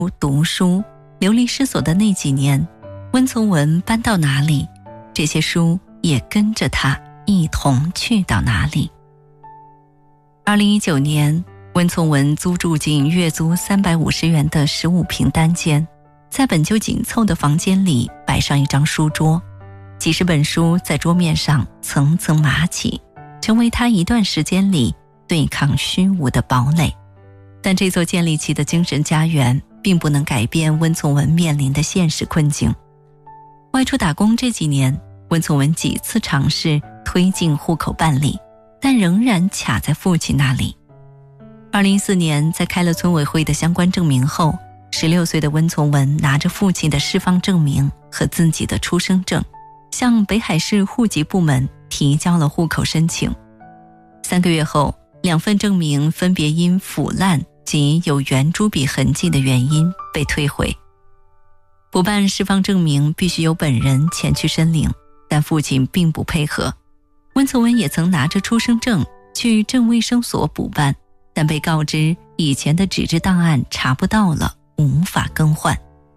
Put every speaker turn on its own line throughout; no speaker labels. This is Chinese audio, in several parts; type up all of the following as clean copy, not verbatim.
读书，流离失所的那几年，温从文搬到哪里，这些书也跟着他一同去到哪里。2019年，温从文租住进月租350元的15平单间，在本就紧凑的房间里摆上一张书桌，几十本书在桌面上层层码起，成为他一段时间里对抗虚无的堡垒。但这座建立起的精神家园并不能改变温从文面临的现实困境。外出打工这几年，温从文几次尝试推进户口办理，但仍然卡在父亲那里。2014年，在开了村委会的相关证明后，16岁的温从文拿着父亲的释放证明和自己的出生证，向北海市户籍部门提交了户口申请。3个月后，2份证明分别因腐烂及有圆珠笔痕迹的原因被退回。补办释放证明必须由本人前去申领，但父亲并不配合。温从文也曾拿着出生证去镇卫生所补办，但被告知以前的纸质档案查不到了，无法更换。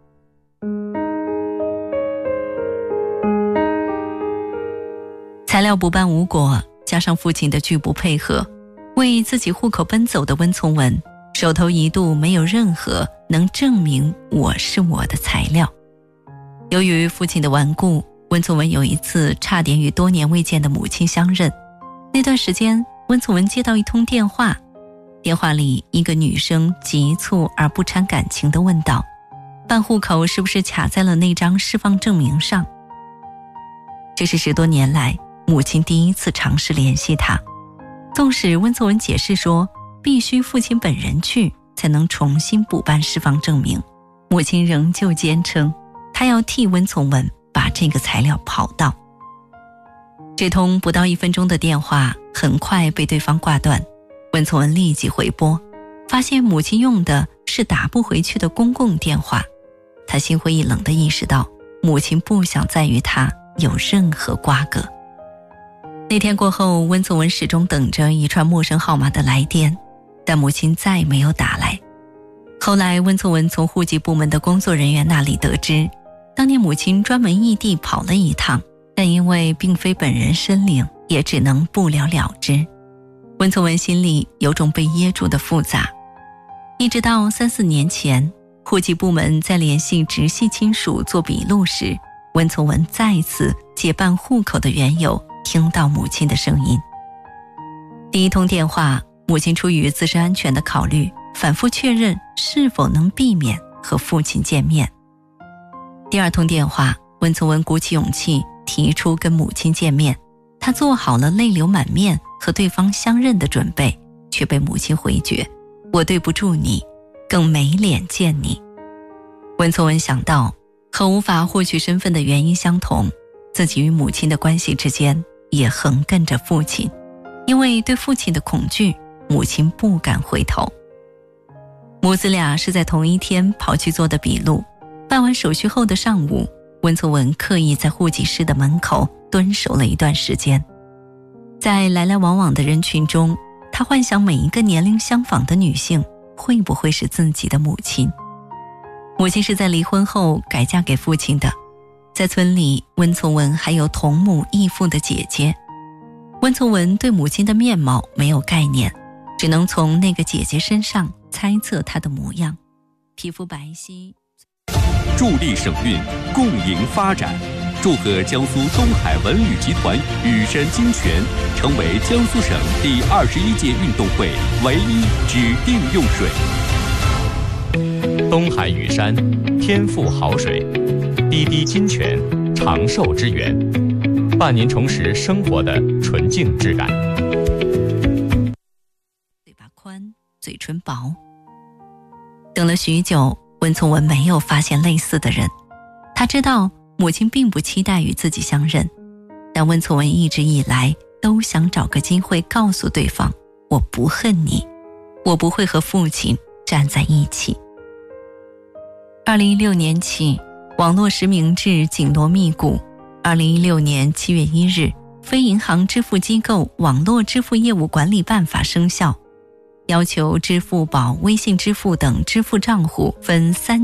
材料补办无果，加上父亲的拒不配合，为自己户口奔走的温从文手头一度没有任何能证明我是我的材料。由于父亲的顽固，温从文有一次差点与多年未见的母亲相认。那段时间，温从文接到一通电话，电话里一个女生急促而不掺感情地问道，办户口是不是卡在了那张释放证明上？这是10多年来母亲第一次尝试联系他。纵使温从文解释说必须父亲本人去才能重新补办释放证明，母亲仍旧坚称她要替温从文把这个材料跑到。这通不到1分钟的电话很快被对方挂断，温从文立即回拨，发现母亲用的是打不回去的公共电话。他心灰意冷地意识到母亲不想再与他有任何瓜葛。那天过后，温从文始终等着一串陌生号码的来电，但母亲再没有打来。后来温从文从户籍部门的工作人员那里得知，当年母亲专门异地跑了一趟，但因为并非本人申领，也只能不了了之。温从文心里有种被噎住的复杂。一直到3、4年前，户籍部门在联系直系亲属做笔录时，温从文再次借办户口的缘由听到母亲的声音。第一通电话，母亲出于自身安全的考虑，反复确认是否能避免和父亲见面。第二通电话，温从文鼓起勇气提出跟母亲见面，他做好了泪流满面和对方相认的准备，却被母亲回绝，我对不住你，更没脸见你。温从文想到和无法获取身份的原因相同，自己与母亲的关系之间也横亘着父亲，因为对父亲的恐惧，母亲不敢回头。母子俩是在同一天跑去做的笔录，办完手续后的上午，温从文刻意在户籍室的门口蹲守了一段时间。在来来往往的人群中，他幻想每一个年龄相仿的女性会不会是自己的母亲。母亲是在离婚后改嫁给父亲的，在村里，温从文还有同母异父的姐姐。温从文对母亲的面貌没有概念，只能从那个姐姐身上猜测她的模样，皮肤白皙。
助力省运，共赢发展。祝贺江苏东海文旅集团羽山金泉成为江苏省第21届运动会唯一指定用水。
东海羽山，天赋好水，滴滴金泉，长寿之源，伴您重拾生活的纯净质感。
嘴巴宽，嘴唇薄。等了许久，温从文没有发现类似的人。他知道母亲并不期待与自己相认，但温从文一直以来都想找个机会告诉对方，我不恨你，我不会和父亲站在一起。2016年起，网络实名制紧锣密鼓。2016年7月1日，非银行支付机构网络支付业务管理办法生效。 要求支付宝、微信支付等支付账户分3